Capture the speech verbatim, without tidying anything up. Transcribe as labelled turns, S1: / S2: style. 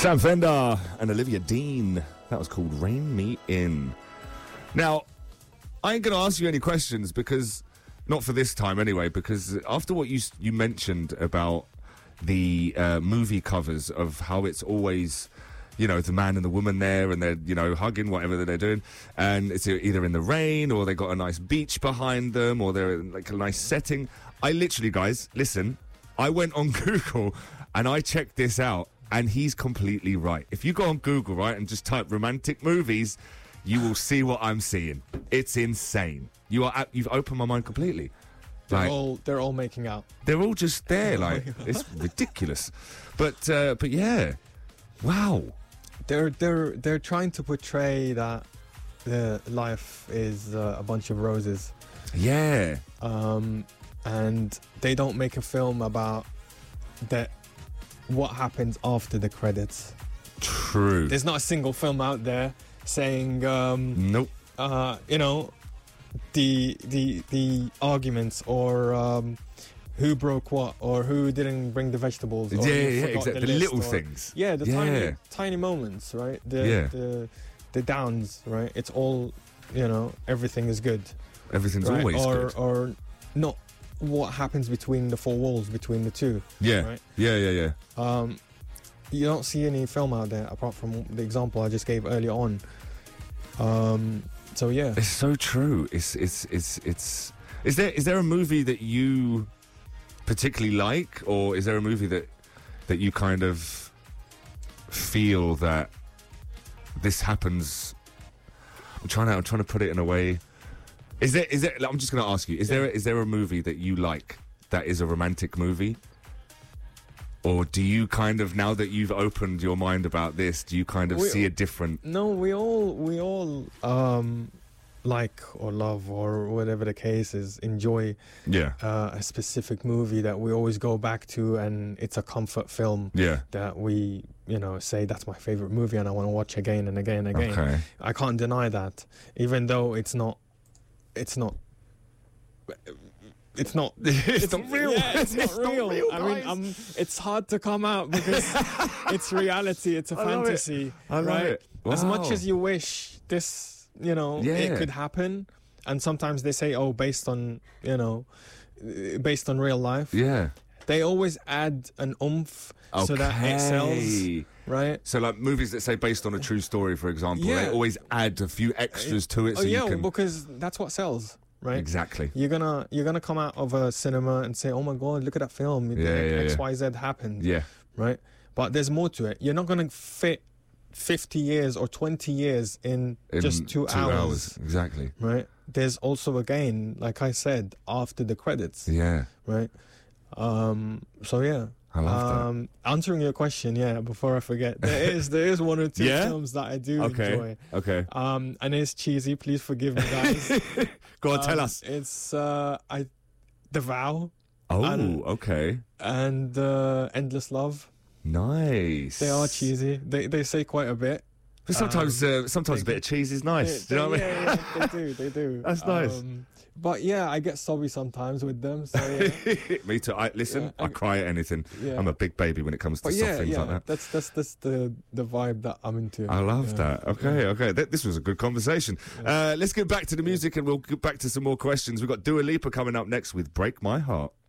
S1: Sam Fender and Olivia Dean. That was called Rain Me In. Now, I ain't going to ask you any questions because, not for this time anyway, because after what you you mentioned about the uh, movie covers of how it's always, you know, the man and the woman there and they're, you know, hugging, whatever they're doing, and it's either in the rain or they got a nice beach behind them or they're in like a nice setting. I literally, guys, listen, I went on Google and I checked this out. And he's completely right. If you go on Google, right, and just type romantic movies, you will see what I'm seeing. It's insane. You are, you've opened my mind completely.
S2: They're
S1: like,
S2: all they're all making out.
S1: They're all just there, like it's ridiculous. But uh, but yeah, wow.
S2: They're they're they're trying to portray that the life is uh, a bunch of roses.
S1: Yeah.
S2: Um, and they don't make a film about that. What happens after the credits.
S1: True.
S2: There's not a single film out there saying um
S1: nope
S2: uh you know the the the arguments or um who broke what or who didn't bring the vegetables or
S1: yeah yeah, yeah
S2: forgot
S1: exactly
S2: the,
S1: the little
S2: or,
S1: things
S2: yeah the
S1: yeah.
S2: tiny tiny moments, right? The,
S1: yeah
S2: the the downs, right? It's all, you know, everything is good,
S1: everything's
S2: right?
S1: always
S2: or
S1: good
S2: or not what happens between the four walls between the two.
S1: Yeah,
S2: right?
S1: yeah, yeah, yeah.
S2: Um, you don't see any film out there apart from the example I just gave earlier on. Um, so yeah,
S1: it's so true. It's it's it's it's. Is there is there a movie that you particularly like, or is there a movie that that you kind of feel that this happens? I'm trying to I'm trying to put it in a way. Is there, is there, I'm just going to ask you, is yeah. there is there a movie that you like that is a romantic movie? Or do you kind of, now that you've opened your mind about this, do you kind of we, see a different...
S2: No, we all, we all um, like or love or whatever the case is, enjoy
S1: yeah.
S2: uh, a specific movie that we always go back to, and it's a comfort film
S1: yeah.
S2: that we, you know, say that's my favorite movie and I want to watch again and again and again.
S1: Okay.
S2: I can't deny that, even though it's not It's not. It's not.
S1: It's, it's not real.
S2: Yeah, it's,
S1: it's
S2: not real.
S1: Not real
S2: I mean, um, it's hard to come out because it's reality. It's a
S1: I
S2: fantasy.
S1: Love it. I love
S2: right?
S1: it. Wow.
S2: As much as you wish this, you know,
S1: yeah.
S2: it could happen, and sometimes they say, "Oh, based on, you know, based on real life."
S1: Yeah.
S2: They always add an oomph
S1: okay.
S2: so that it sells. Right.
S1: So, like movies that say based on a true story, for example,
S2: yeah.
S1: they always add a few extras to it. So
S2: oh, yeah,
S1: you can...
S2: because that's what sells, right?
S1: Exactly.
S2: You're gonna you're gonna come out of a cinema and say, "Oh my God, look at that film!
S1: Yeah, yeah,
S2: X,
S1: yeah.
S2: Y, Z happened."
S1: Yeah.
S2: Right. But there's more to it. You're not gonna fit fifty years or twenty years in, in just two,
S1: two
S2: hours.
S1: hours. Exactly.
S2: Right. There's also, again, like I said, after the credits.
S1: Yeah.
S2: Right. Um. So yeah.
S1: I love
S2: um, that. Answering your question, yeah, before I forget, there is there is one or two
S1: yeah?
S2: films that I do
S1: okay.
S2: enjoy.
S1: Okay.
S2: Um, and it's cheesy. Please forgive me, guys.
S1: Go on,
S2: um,
S1: tell us.
S2: It's uh, I, The Vow.
S1: Oh,
S2: and,
S1: okay.
S2: And uh, Endless Love.
S1: Nice.
S2: They are cheesy. They they say quite a bit.
S1: But sometimes, um, uh, sometimes
S2: they,
S1: a bit of cheese is nice.
S2: They,
S1: do you know what
S2: yeah,
S1: I mean?
S2: yeah, they do. They do.
S1: That's nice.
S2: Um, but yeah, I get sorry sometimes with them. So yeah.
S1: Me too. I listen.
S2: Yeah,
S1: I, I cry at anything.
S2: Yeah.
S1: I'm a big baby when it comes to
S2: but
S1: soft
S2: yeah,
S1: things
S2: yeah,
S1: like that.
S2: That's that's that's the the vibe that I'm into.
S1: I love
S2: yeah.
S1: that. Okay, okay. Th- this was a good conversation. Yeah. Uh, let's get back to the music and we'll get back to some more questions. We've got Dua Lipa coming up next with "Break My Heart."